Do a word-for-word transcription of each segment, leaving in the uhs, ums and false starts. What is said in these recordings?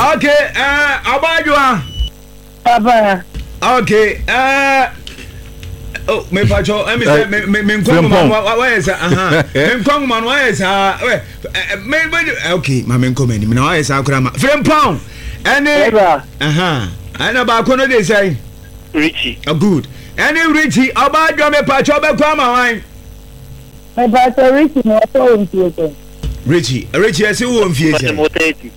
Okay, uh, Abadua. Papa. Okay, uh, oh, me pacho, me say me me me nkwangu man, why is aha? Me nkwangu man, why is ah? Me okay, ma me nkoma ni, me na why is akura ma. Frimpong. Any aha. Ana ba ko no dey say. Richie. Oh good. Any Richie, Abadua me pacho be kwa ma wan. Me pacho Richie mo so ntie. Richie, Richie I say wo mfie.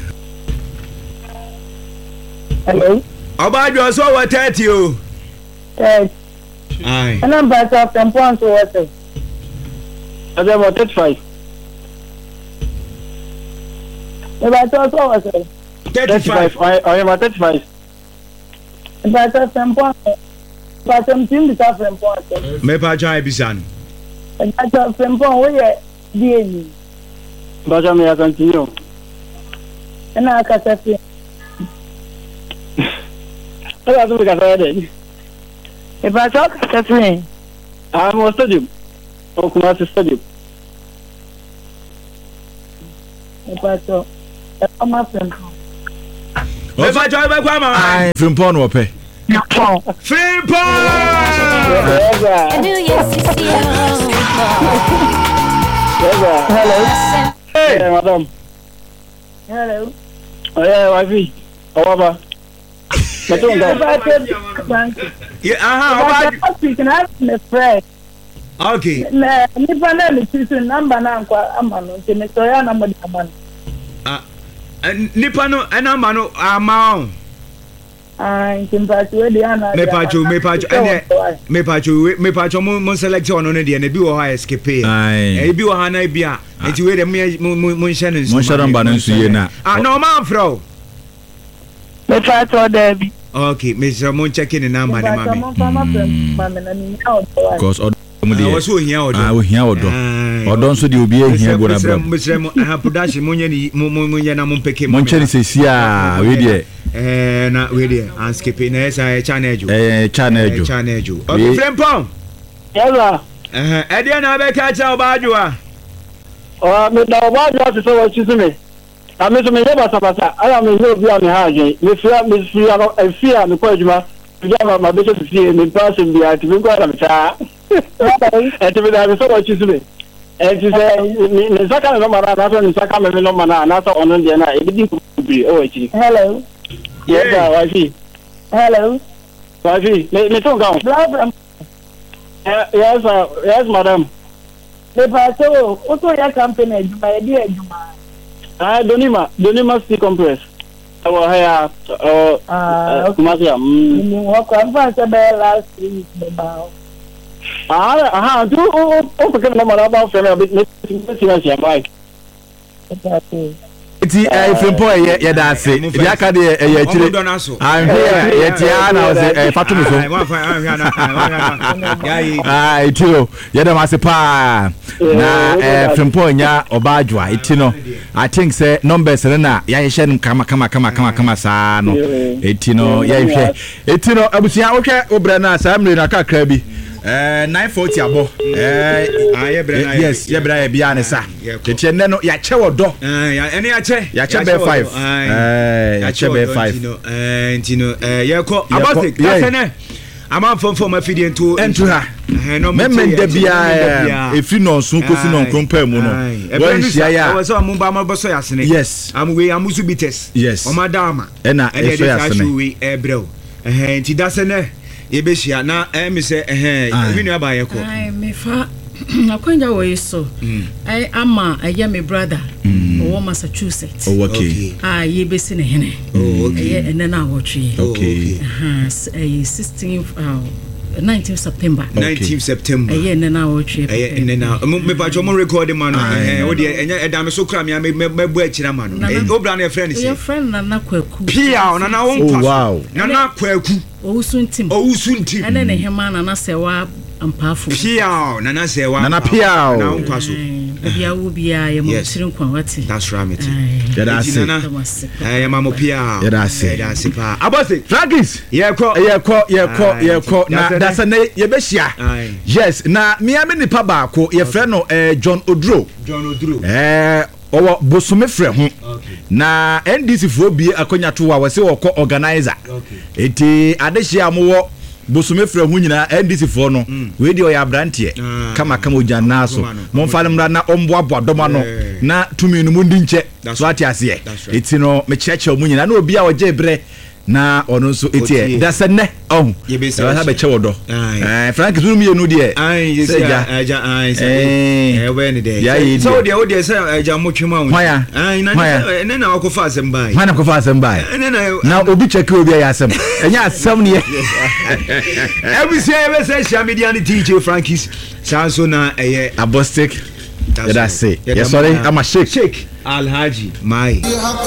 Hello. Abadua so what thirty o. Yes. Aye. And I'm back up and point to what? I about thirty-five. If I thought so was it. thirty-five. I I am at thirty-five. If I thought some point. But I'm seeing the from point. Me pa try bisan. And I thought from point where the But I may continue. and I can't say. I don't think I said If I talk, that's me. I'm a stadium. Oh, come on, stadium. If I talk, I'm my friend. Me pa try be kwa ma wan. Ai Frimpong no pe. Frimpong. Hello. Hey, madam. Hello. Oh, yeah, wifey. Oh, Baba. If I talk, yeah, aha, I'm speaking out in the fresh. okay. Na nipa na me tisi number na nkwa amano nti me so ya na mo di amano. Ah, nipa no ena ma no ama. Ah, nti mpati we di ana. Me pacho, me pacho, ene me pacho, me pacho mo select ono ne de na bi wo ha escape. Ai. E bi wo ha na bi a, nti we de mo mo nhye ne nso. Mo shara mba no nso ye na. Ah, no man fro. Me pacho da bi. Okay, me so mo check in number ne mama. Mo fama pem mama na ni ya odo. Because odo I was so here odo. Ah, we here odo. Odo nso de obi ehia go na bra. Mo sre mo ha production mo nya ni mo mo nya na mo peke mo nche ni sesi a we de eh na we de and skip na esa channel ejo. Eh channel ejo. Channel ejo. Okay, Frimpong. Yes, Eh, e dey na be ka cha Obadua. oh, me da Obadua to say what you me. I me so me yeba sabasa. I am me no bi am ha again. Me fear me fear no e fear me kwa juma. Me jama ma be to see me pass me ati me kwa na cha. And to me that so what you me. And to say me saka no mara na so me saka me no mana na so ono de na e bi ku bi o echi. Hello. Yes, wifey. Hello. Wifey, me me ton ga. Yes, uh, yes, madam. Me pacho o to ya company ejuma e di ejuma. Ah, Donima, Donima City Compress. Our hair, uh, Ah, okay. Masia. Ni wo kwa mfa se be last week me ba. Ah, ah, do o o porque não mara ba fe me bit me se na sia bai. Iti eh Frimpong ye ye da ase. Di aka de ye ye chire. I'm here. Ye tia na o se eh fatu mi so. Ah, iti o. Ye da ma se pa. Na eh Frimpong nya Obadua iti no. I think say numbers na ya ye hye kama kama kama kama kama sa no. Iti no ye hye. Iti no abusia wo hwe obra na sa mre na kakra bi. Eh nine forty abo. Eh ah ye bra na yes, ye bra ye bia ne sa. Tete ne no ya che wodo. Eh ya ene ya che. Ya che be five. Eh ya che be five. Eh ntino eh ye ko about it. That's ene. Ama fom fom afidie nto entu ha. Eh no me me de bia e fi no nso kosi no nkrompa mu no. Wa nhia ya. I so am ba ma boso yasene. Yes. Am we am su bites. Yes. O madama. E na e so yasene. We e brew. Eh nti that's ene. Yebehia na eh me say eh eh me nua ba ye ko ai me fa akwanja wo yeso ai ama aye me brother o Massachusetts. Oh okay. Ah yebesi ne hene. Oh okay. Eh ene na wotwe. Okay. Aha sixteenth nineteenth September. nineteenth September. Eh ene na wotwe. Eh ene na me pa cho mo record man eh wo de enya eda me so kra me me bu akira man no. Obra na friend say. Your friend na na kwaku. Pia na na won pass. Wow. Na na kwaku. Owusuntim. Owusuntim. Ene ne hema na na sewa ampafo. Pia na na sewa. Na na pia. Na won kwaso. Bia wo bia ye mo tirin kwa wati. That's right. Ya da se. Eh ma mo pia. Ya da se. Ya da se pa. Abose. Fragis. Ye ko. Ye ko ye ko ye ko na da se ne ye be hia. Yes, na me am nipa ba ko ye frɛ no eh John Odro. John Odro. Eh owo bosome frɛ ho. na N D C fo bi akonya to wa wose wo organizer eti adehia mo wo bosume fra hu nyina N D C fo no we di o ya brantie kama kama ojana so mo mfa mra na ombo abo adoma no na tumi no mu ndi nche so ati ase eti no me cheche mu nyina na obi a oje bre na ono so etie da sene oh ha be chewo do eh Frank zuru mi enu de ai seja eja ai se eh we ni de so de o de se eja motwema won ai na ne na akofa asem bai na akofa asem bai na obi check obi ya asem enya asem ne every say we say social media ni D J Frankis sanso na eye abostic that I say yes sorry I'm a shake shake Alhaji mai